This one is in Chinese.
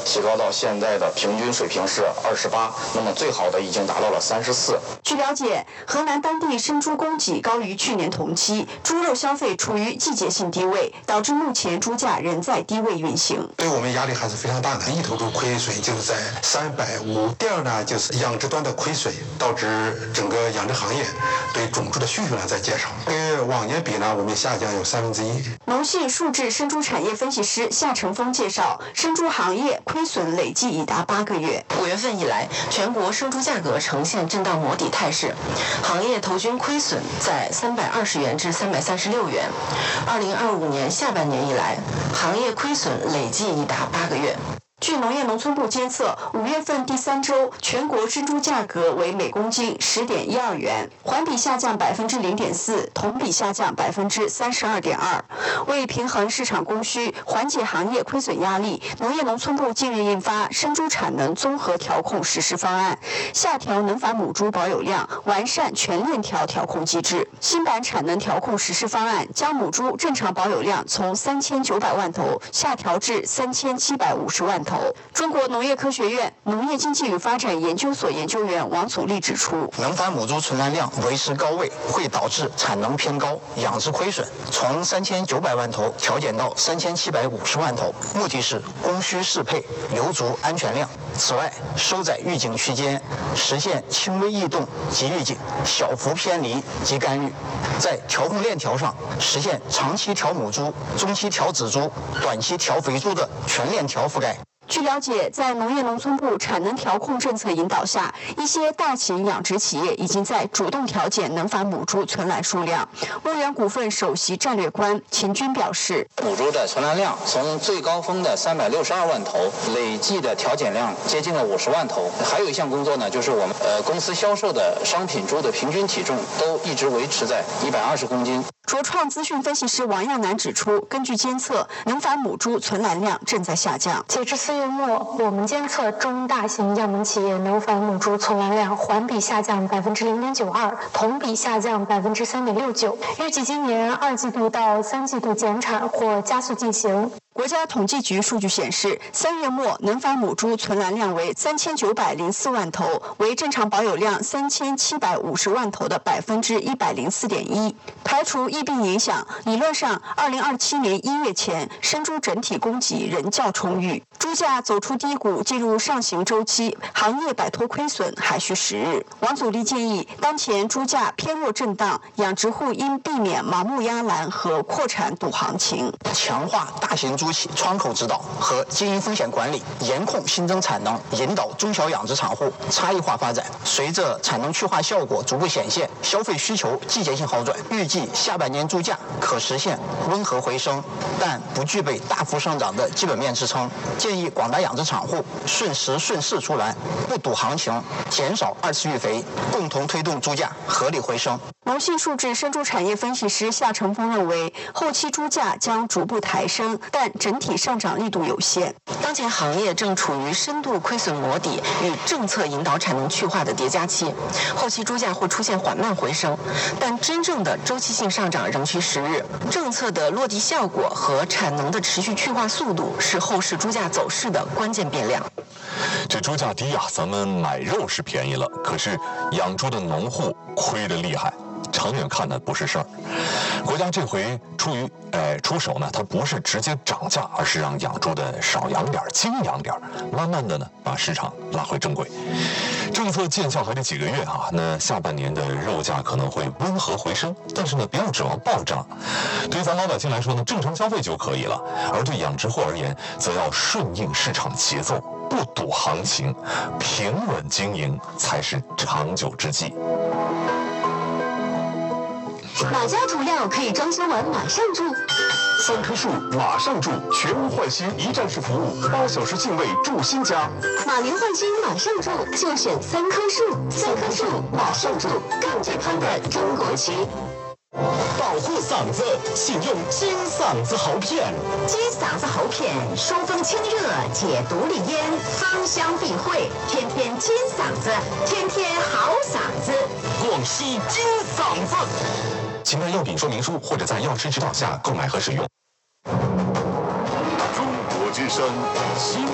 提高到现在的平均水平是28，那么最好的已经达到了34。 据了解，河南当地生猪供给高于去年同期，猪肉消费处于季节性低位，导致目前猪价仍在低位运行。 对我们压力还是非常大的，一头猪亏损就是在350。第二呢，就是养殖端的亏损，导致整个养殖行业对种猪的需求量在减少。跟往年比呢，我们下降有1/3。 农信数智生猪产业分析师夏成峰介绍，生猪行业亏损累计已达8个月。 5月份以来，全国生猪价格呈现震荡磨底态势，行业头均亏损在320元至336元。2025年下半年以来，行业亏损累计已达8个月。 据农业农村部监测，5月份第3周全国生猪价格为每公斤10.12元，环比下降0.4%，同比下降32.2%。为平衡市场供需，缓解行业亏损压力，农业农村部近日印发《生猪产能综合调控实施方案》，下调能繁母猪保有量，完善全链条调控机制。新版产能调控实施方案将母猪正常保有量从3900万头下调至3750万头。中国农业科学院农业经济与发展研究所研究员王祖立指出， 能繁母猪存栏量维持高位，会导致产能偏高，养殖亏损，从3900万头调减到3750万头，目的是供需适配，留足安全量。此外，收窄预警区间，实现轻微异动及预警，小幅偏离及干预，在调控链条上实现长期调母猪、中期调仔猪、短期调肥猪的全链条覆盖。 据了解，在农业农村部产能调控政策引导下，一些大型养殖企业已经在主动调减能繁母猪存栏数量。牧原股份首席战略官秦军表示， 母猪的存栏量从最高峰的362万头，累计的调减量接近了50万头。还有一项工作呢，就是我们公司销售的商品猪的平均体重都一直维持在120公斤。 卓创资讯分析师王亚楠指出，根据监测，能繁母猪存栏量正在下降。 截至4月末，我们监测中大型样本企业能繁母猪存栏量环比下降0.92%，同比下降3.69%。预计今年2季度到3季度减产或加速进行。 国家统计局数据显示，3月末能繁母猪存栏量为3904万头，为正常保有量3750万头的104.1%。排除疫病影响，理论上2027年1月前，生猪整体供给仍较充裕。猪价走出低谷，进入上行周期，行业摆脱亏损还需时日。王祖立建议，当前猪价偏弱震荡，养殖户应避免盲目压栏和扩产赌行情， 强化大型猪企窗口指导和经营风险管理，严控新增产能，引导中小养殖场户差异化发展。随着产能去化效果逐步显现，消费需求季节性好转，预计下半年猪价可实现温和回升，但不具备大幅上涨的基本面支撑。建议广大养殖场户顺时顺势出栏，不赌行情，减少2次育肥，共同推动猪价合理回升。 农信数智生猪产业分析师夏成峰认为，后期猪价将逐步抬升，但整体上涨力度有限。 当前行业正处于深度亏损磨底与政策引导产能去化的叠加期，后期猪价会出现缓慢回升，但真正的周期性上涨仍需时日。政策的落地效果和产能的持续去化速度是后市猪价走势的关键变量。 这猪价低啊，咱们买肉是便宜了，可是养猪的农户亏得厉害。长远看呢不是事儿，国家这回出手呢，它不是直接涨价，而是让养猪的少养点、精养点，慢慢的呢把市场拉回正轨。政策见效还得几个月啊，那下半年的肉价可能会温和回升，但是呢不要指望暴涨。对于咱老百姓来说呢，正常消费就可以了，而对养殖户而言，则要顺应市场节奏，不赌行情，平稳经营才是长久之计。 哪家猪料可以装修完马上住 ？3棵树马上住，全屋换新一站式服务，8小时净位住新家。 马年换新马上住，就选3棵树，3棵树马上住，更健康的中国区。 保护嗓子，请用金嗓子喉片。 金嗓子喉片，疏风清热，解毒利咽，芳香避秽，天天金嗓子，天天好嗓子。 广西金嗓子。 请看药品说明书或者在药师指导下购买和使用。 中国之声，新